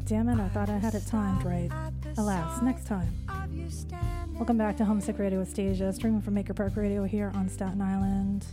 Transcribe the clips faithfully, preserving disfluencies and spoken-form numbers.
damn it, I thought I had it timed right. Alas, next time. Welcome back to Homesick Radio with Stasia, streaming from Maker Park Radio here on Staten Island.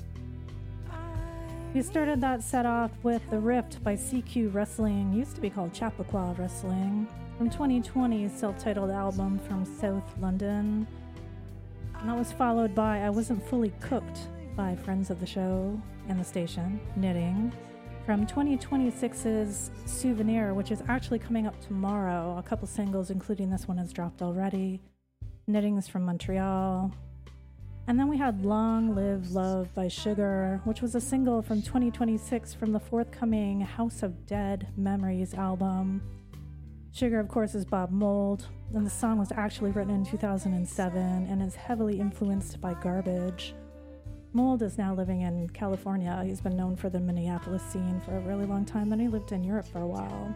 We started that set off with The Rift by C Q Wrestling, used to be called Chappaqua Wrestling, from twenty twenty's self-titled album from South London. And that was followed by I Wasn't Fully Cooked by friends of the show and the station, Knitting, from twenty twenty-six's Souvenir, which is actually coming up tomorrow. A couple singles, including this one, has dropped already. Knitting's from Montreal. And then we had Long Live Love by Sugar, which was a single from twenty twenty-six from the forthcoming House of Dead Memories album. Sugar, of course, is Bob Mould, and the song was actually written in two thousand seven and is heavily influenced by Garbage. Mould is now living in California. He's been known for the Minneapolis scene for a really long time, then he lived in Europe for a while.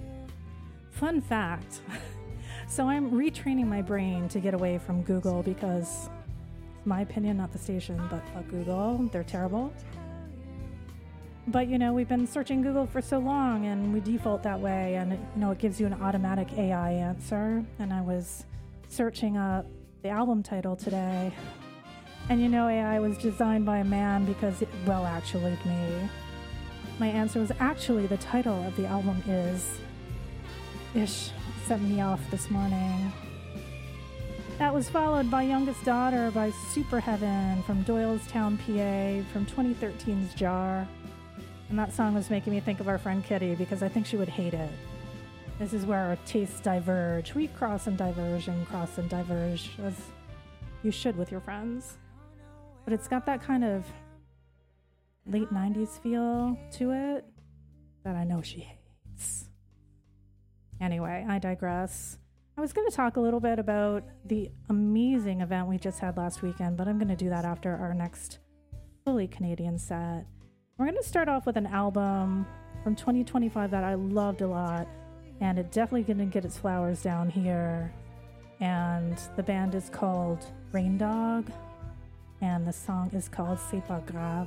Fun fact, so I'm retraining my brain to get away from Google because it's my opinion, not the station, but fuck Google, they're terrible. But, you know, we've been searching Google for so long and we default that way and, it, you know, it gives you an automatic A I answer. And I was searching up the album title today. And, you know, A I was designed by a man because it, well, actually, me. My answer was actually the title of the album is Ish, set me off this morning. That was followed by Youngest Daughter by Super Heaven from Doylestown, P A, from twenty thirteen's Jar. And that song was making me think of our friend Kitty because I think she would hate it. This is where our tastes diverge. We cross and diverge and cross and diverge, as you should with your friends. But it's got that kind of late nineties feel to it that I know she hates. Anyway, I digress. I was going to talk a little bit about the amazing event we just had last weekend, but I'm going to do that after our next fully Canadian set. We're going to start off with an album from twenty twenty-five that I loved a lot, and it definitely didn't get its flowers down here. And the band is called Rain Dog, and the song is called C'est pas grave.